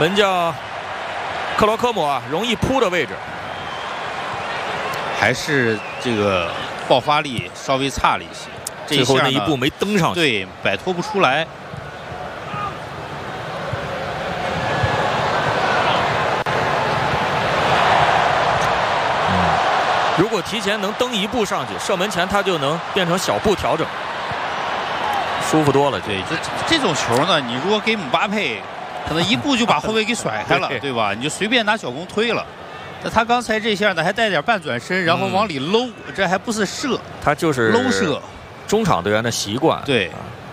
门将克罗科姆啊，容易扑的位置， 还是这个爆发力稍微差了一些。 最后那一步没登上去， 对，摆脱不出来。 如果提前能登一步上去，射门前他就能变成小步调整，舒服多了。 对，这种球呢，你如果给姆巴佩，可能一步就把后卫给甩开了，对吧？你就随便拿小攻推了。那他刚才这下呢，还带点半转身，然后往里搂，这还不是射， 他就是搂射。 中场队员的习惯。 对。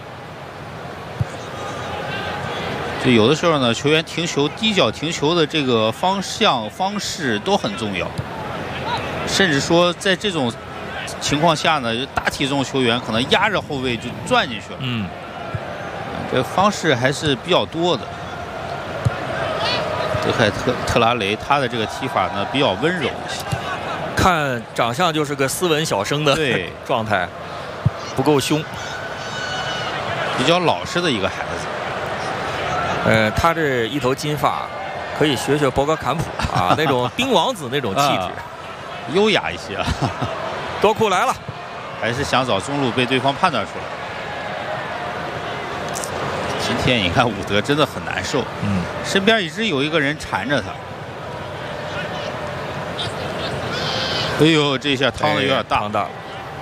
就有的时候呢，球员停球、低脚停球的这个方向方式都很重要。甚至说，在这种情况下呢，大体重球员可能压着后卫就转进去了。这方式还是比较多的。德凯特拉雷他的这个踢法呢比较温柔一些， 看长相就是个斯文小生的状态，不够凶， 比较老实的一个孩子。他这一头金发，可以学学博格坎普啊，那种冰王子那种气质。 优雅一些啊， 多库来了， 还是想找中路被对方判断出来。今天你看伍德真的很难受，身边一直有一个人缠着他。哎呦，这下趟的有点大， 趟大了。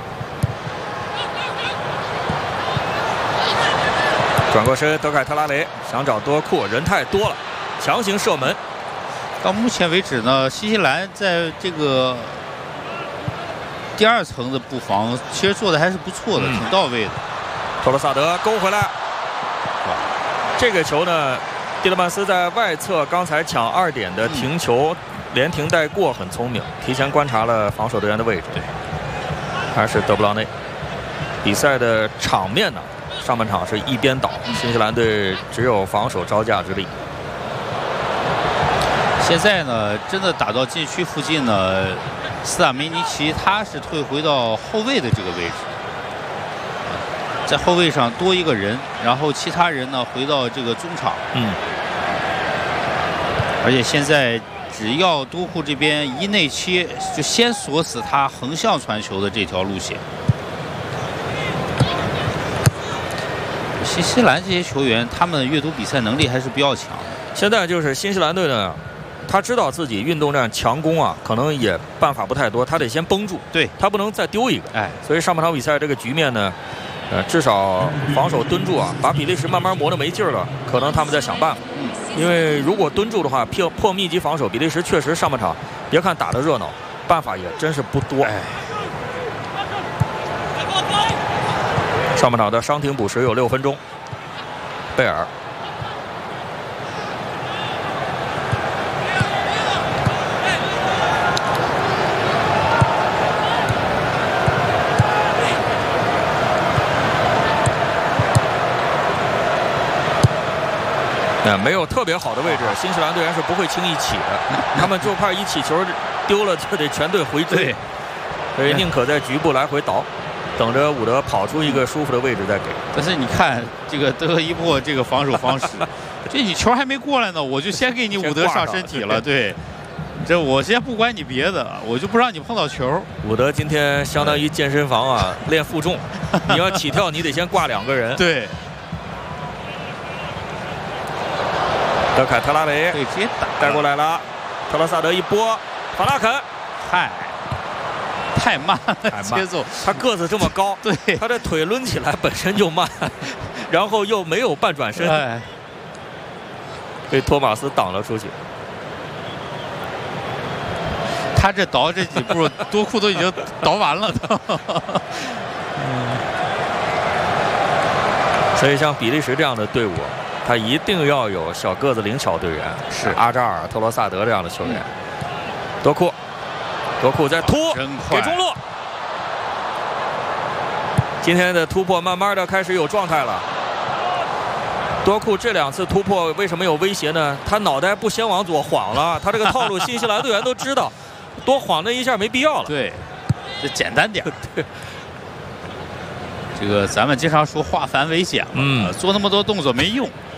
转过身，德凯特拉雷想找多库，人太多了，强行射门。 到目前为止呢，新西兰在这个第二层的布防其实做的还是不错的，挺到位的。 托罗萨德勾回来，这个球呢，蒂勒曼斯在外侧刚才抢2点的停球，连停带过，很聪明，提前观察了防守队员的位置。 对， 还是德布劳内。比赛的场面呢，上半场是一边倒，新西兰队只有防守招架之力。 现在呢，真的打到禁区附近呢，斯塔梅尼奇他是退回到后卫的这个位置，在后卫上多一个人，然后其他人呢回到这个中场。而且现在只要多库这边一内切，就先锁死他横向传球的这条路线。新西兰这些球员，他们阅读比赛能力还是比较强的。 现在就是新西兰队呢，他知道自己运动战强攻啊，可能也办法不太多，他得先绷住， 对他不能再丢一个。所以上半场比赛这个局面呢，至少防守蹲住啊，把比利时慢慢磨得没劲儿了，可能他们在想办法。因为如果蹲住的话，破密集防守，比利时确实上半场别看打得热闹，办法也真是不多。上半场的伤停补时有6分钟，贝尔。没有特别好的位置，新西兰队员是不会轻易起的，他们就怕一起球丢了就得全队回追，所以宁可在局部来回倒，等着伍德跑出一个舒服的位置再给。 但是你看这个德赫伊莫这个防守方式，这你球还没过来呢，我就先给你伍德上身体了，对，这我先不管你别的，我就不让你碰到球。 伍德今天相当于健身房啊，练负重，你要起跳你得先挂2个人。 对。 德凯特拉雷可以直接带过来了，特罗萨德一拨，法拉肯太慢了节奏， 他个子这么高， 对， 他的腿抡起来本身就慢，然后又没有半转身，被托马斯挡了出去。 他这倒这几步，多库都已经倒完了。 所以像比利时这样的队伍，他一定要有小个子灵巧队员， 是阿扎尔、特罗萨德这样的球员。多库在突，给中路。今天的突破慢慢的开始有状态了。多库这2次突破为什么有威胁呢？他脑袋不先往左晃了，他这个套路新西兰队员都知道，多晃那一下没必要了。 对，这简单点。这个咱们经常说化繁为简嘛，做那么多动作没用。